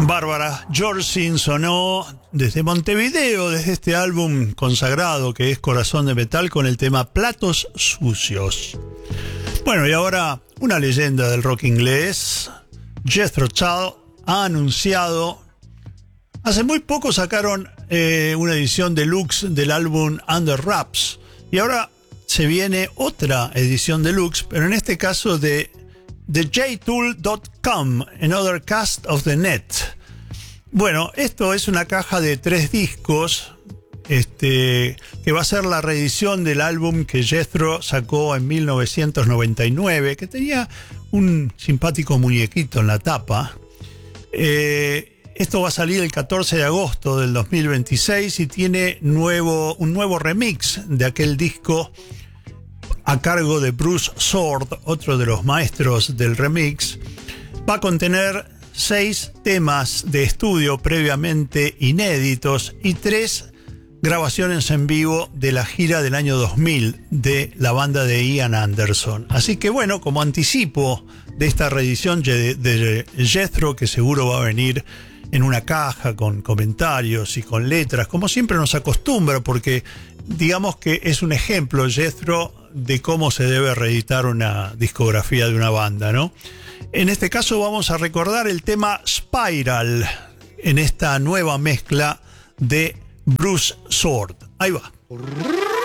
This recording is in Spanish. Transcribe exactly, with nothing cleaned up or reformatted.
Bárbara Jorsin sonó desde Montevideo, desde este álbum consagrado que es Corazón de Metal, con el tema Platos Sucios. Bueno, y ahora una leyenda del rock inglés, Jethro Tull, ha anunciado, hace muy poco sacaron eh, una edición deluxe del álbum Under Wraps, y ahora se viene otra edición deluxe, pero en este caso de The J Tool punto com, Another Cast of the Net. Bueno, esto es una caja de tres discos, este, que va a ser la reedición del álbum que Jethro sacó en mil novecientos noventa y nueve, que tenía un simpático muñequito en la tapa. Eh, esto va a salir el catorce de agosto del dos mil veintiséis y tiene nuevo, un nuevo remix de aquel disco a cargo de Bruce Sword, otro de los maestros del remix. Va a contener seis temas de estudio previamente inéditos y tres grabaciones en vivo de la gira del año dos mil de la banda de Ian Anderson. Así que bueno, como anticipo de esta reedición de, de Jethro, que seguro va a venir en una caja con comentarios y con letras, como siempre nos acostumbra, porque digamos que es un ejemplo Jethro de cómo se debe reeditar una discografía de una banda, ¿no? En este caso vamos a recordar el tema Spiral en esta nueva mezcla de Bruce Sword. Ahí va.